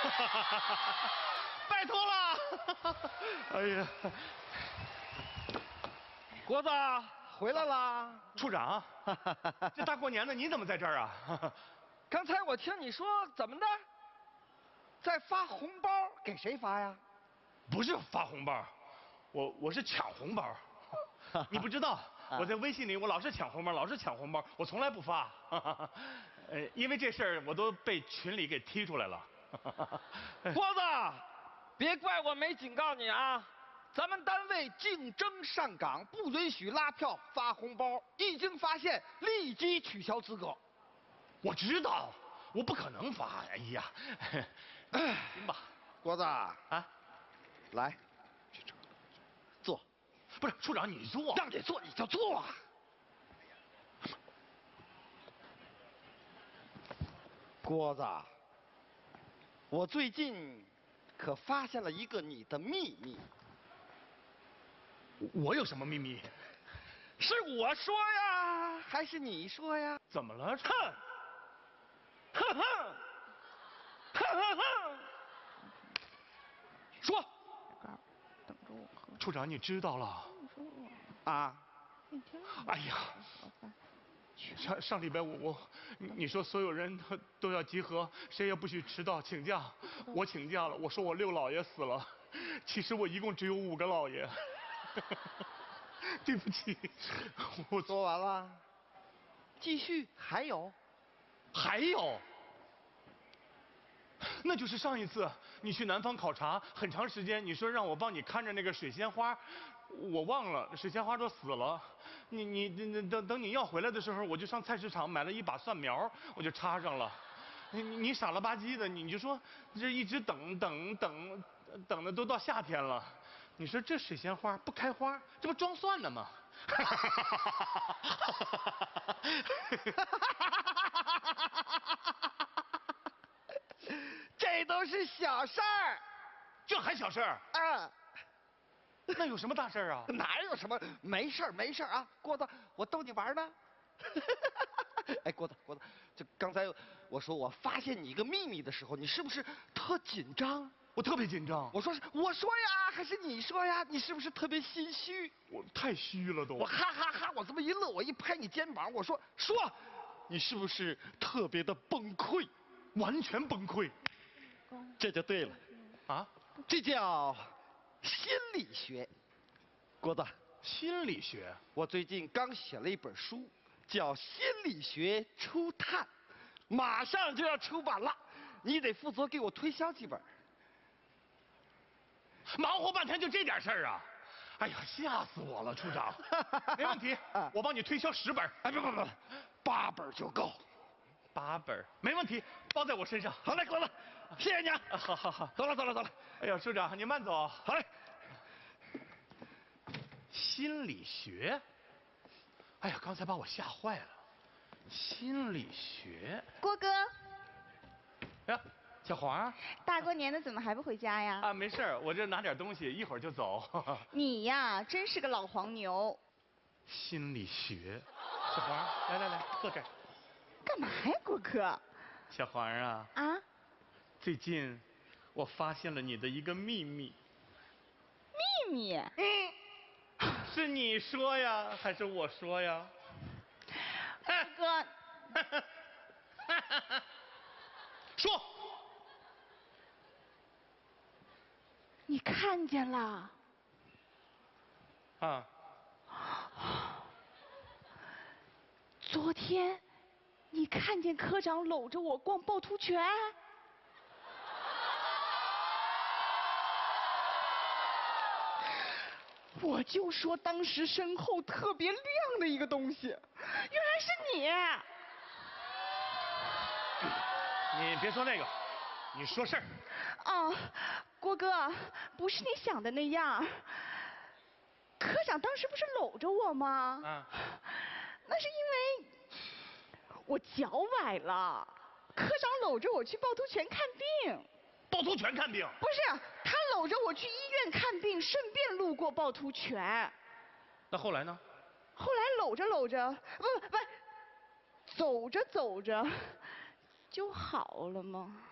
拜托了。哎呀， 国子回来啦！ 处长，这大过年的你怎么在这儿啊？ 刚才我听你说怎么的，在发红包，给谁发呀？ 不是发红包，我是抢红包。你不知道，我在微信里我老是抢红包，老是抢红包，我从来不发。因为这事儿我都被群里给踢出来了。 国子，别怪我没警告你啊！咱们单位竞争上岗，不允许拉票发红包，一经发现立即取消资格。 我知道，我不可能发。哎呀，行吧， 国子啊， 来，坐。 不是处长，你坐。 让你坐你就坐啊！郭子，我最近可发现了一个你的秘密。 我有什么秘密？ 是我说呀，还是你说呀？ 怎么了？ 哼！哼哼！哼哼哼！说。 等着我喝。 处长，你知道了？ 啊！ 哎呀，上礼拜你说所有人都要集合，谁也不许迟到请假。我请假了，我说我6老爷死了，其实我一共只有5个老爷。对不起，我说完了。继续，还有。 那就是上一次你去南方考察很长时间，你说让我帮你看着那个水仙花，我忘了水仙花都死了。等你要回来的时候，我就上菜市场买了一把蒜苗，我就插上了。你傻了吧唧的，你就说这一直等的都到夏天了，你说这水仙花不开花，这不装蒜呢吗？ 这都是小事儿， 这还小事儿？ 啊， 那有什么大事儿啊？ 哪有什么？没事儿，没事儿啊，郭子，我逗你玩呢。哎，郭子，就刚才我说我发现你一个秘密的时候，你是不是特紧张？ 我特别紧张。 我说呀，还是你说呀？你是不是特别心虚？ 我太虚了都。 我哈哈哈，我这么一乐，我一拍你肩膀，我说，你是不是特别的崩溃？ 完全崩溃。 这就对了， 啊， 这叫心理学。郭子， 心理学？ 我最近刚写了一本书，叫《心理学初探》，马上就要出版了，你得负责给我推销几本。 忙活半天就这点事儿啊！哎呀，吓死我了，处长。没问题，我帮你推销10本。 哎，不，8本就够。 8本，没问题，包在我身上。 好嘞，郭子，谢谢你啊！ 好， 走了。 哎呀，处长，你慢走。 好嘞。 心理学？哎呀，刚才把我吓坏了。心理学？ 郭哥， 呀，小黄， 大过年的怎么还不回家呀？ 啊，没事儿，我这拿点东西，一会儿就走。 你呀，真是个老黄牛。 心理学，小黄，来，坐这儿。 干嘛呀，郭哥？ 小黄啊。 啊？ 最近我发现了你的一个秘密。 秘密？ 是你说呀，还是我说呀？ 郭哥。 说。 你看见了？ 啊。 昨天，你看见科长搂着我逛趵突泉？我就说当时身后特别亮的一个东西，原来是你。 你别说那个，你说事儿。 哦，郭哥，不是你想的那样。科长当时不是搂着我吗？ 啊。 那是因为我脚崴了，科长搂着我去趵突泉看病。 趵突泉看病？ 不是，他搂着我去医院看病，顺便路过趵突泉。 那后来呢？ 后来搂着，不，走着就好了吗？